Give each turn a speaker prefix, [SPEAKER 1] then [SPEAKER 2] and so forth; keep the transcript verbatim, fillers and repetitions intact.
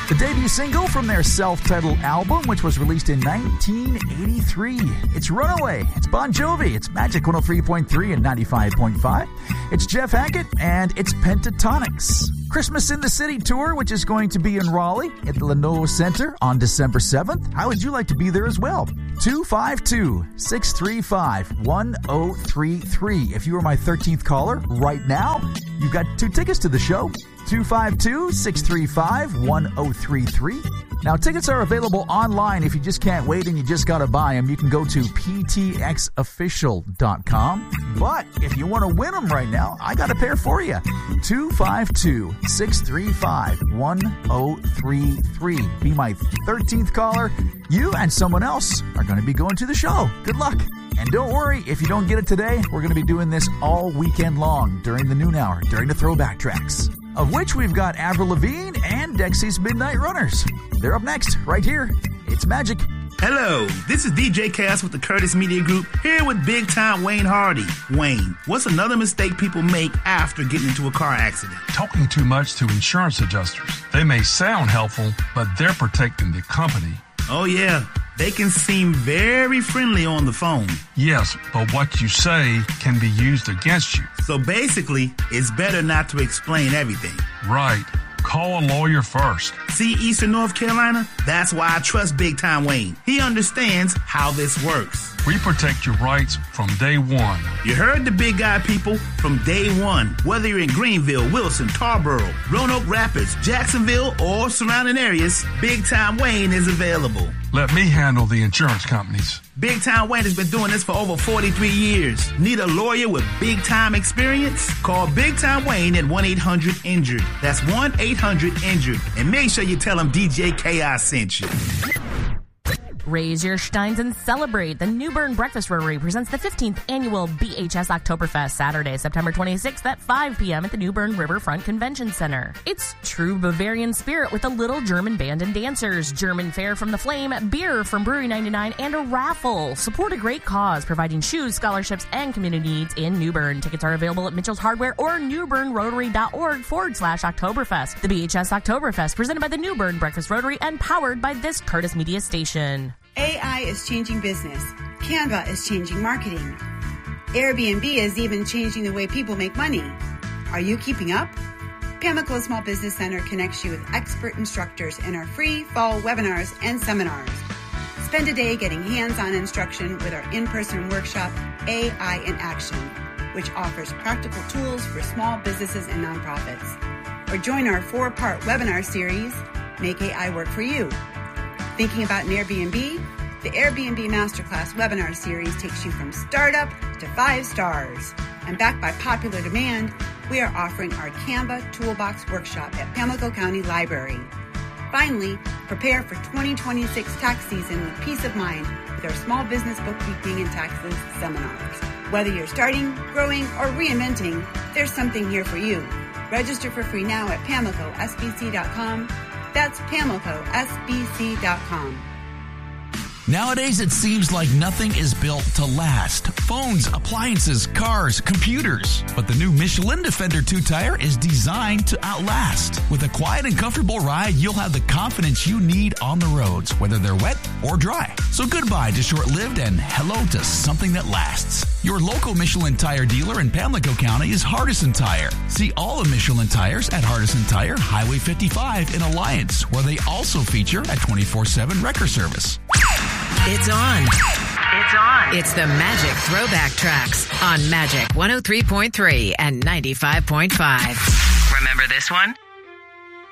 [SPEAKER 1] the debut single from their self-titled album, which was released in nineteen eighty-three. It's Runaway. It's Bon Jovi. It's Magic one oh three point three and ninety-five point five. It's Jeff Hackett, and it's Pentatonics. Christmas in the City tour, which is going to be in Raleigh at the Lenovo Center on December seventh. How would you like to be there as well? two five two, six three five, one oh three three. If you are my thirteenth caller right now, you've got two tickets to the show. two five two, six three five, one oh three three. Now, tickets are available online. If you just can't wait and you just got to buy them, you can go to p t x official dot com. But if you want to win them right now, I got a pair for you. two five two, six three five, one oh three three. Be my thirteenth caller. You and someone else are going to be going to the show. Good luck. And don't worry, if you don't get it today, we're going to be doing this all weekend long during the noon hour, during the throwback tracks, of which we've got Avril Lavigne and Dexy's Midnight Runners. They're up next, right here. It's Magic.
[SPEAKER 2] Hello, this is D J Chaos with the Curtis Media Group, here with big time Wayne Hardy. Wayne, what's another mistake people make after getting into a car accident?
[SPEAKER 3] Talking too much to insurance adjusters. They may sound helpful, but they're protecting the company.
[SPEAKER 2] Oh yeah, they can seem very friendly on the phone.
[SPEAKER 3] Yes, but what you say can be used against you.
[SPEAKER 2] So basically, it's better not to explain everything.
[SPEAKER 3] Right. Call a lawyer first.
[SPEAKER 2] See, Eastern North Carolina? That's why I trust Big Time Wayne. He understands how this works.
[SPEAKER 3] We protect your rights from day one.
[SPEAKER 2] You heard the big guy, people, from day one. Whether you're in Greenville, Wilson, Tarboro, Roanoke Rapids, Jacksonville, or surrounding areas, Big Time Wayne is available.
[SPEAKER 3] Let me handle the insurance companies.
[SPEAKER 2] Big Time Wayne has been doing this for over forty-three years. Need a lawyer with big time experience? Call Big Time Wayne at one eight hundred injured. That's one eight hundred injured. And make sure you tell him D J Chaos sent you.
[SPEAKER 4] Raise your steins and celebrate. The New Bern Breakfast Rotary presents the fifteenth annual B H S Oktoberfest, Saturday, September twenty-sixth at five p.m. at the New Bern Riverfront Convention Center. It's true Bavarian spirit with a little German band and dancers, German fare from the Flame, beer from Brewery ninety-nine, and a raffle. Support a great cause, providing shoes, scholarships, and community needs in New Bern. Tickets are available at Mitchell's Hardware or newbernrotary.org forward slash Oktoberfest. The B H S Oktoberfest, presented by the New Bern Breakfast Rotary and powered by this Curtis Media station.
[SPEAKER 5] A I is changing business. Canva is changing marketing. Airbnb is even changing the way people make money. Are you keeping up? Pamlico Small Business Center connects you with expert instructors in our free fall webinars and seminars. Spend a day getting hands-on instruction with our in-person workshop, A I in Action, which offers practical tools for small businesses and nonprofits. Or join our four-part webinar series, Make A I Work for You. Thinking about an Airbnb? The Airbnb Masterclass webinar series takes you from startup to five stars. And backed by popular demand, we are offering our Canva Toolbox Workshop at Pamlico County Library. Finally, prepare for twenty twenty-six tax season with peace of mind with our small business bookkeeping and taxes seminars. Whether you're starting, growing, or reinventing, there's something here for you. Register for free now at pamlico s b c dot com. That's pamlico s b c dot com.
[SPEAKER 6] Nowadays, it seems like nothing is built to last. Phones, appliances, cars, computers. But the new Michelin Defender two-tire is designed to outlast. With a quiet and comfortable ride, you'll have the confidence you need on the roads, whether they're wet or dry. So goodbye to short-lived and hello to something that lasts. Your local Michelin tire dealer in Pamlico County is Hardison Tire. See all of Michelin tires at Hardison Tire, Highway fifty-five in Alliance, where they also feature a twenty-four seven wrecker service.
[SPEAKER 7] It's on. It's on. It's the Magic Throwback Tracks on Magic one oh three point three and ninety-five point five. Remember this one?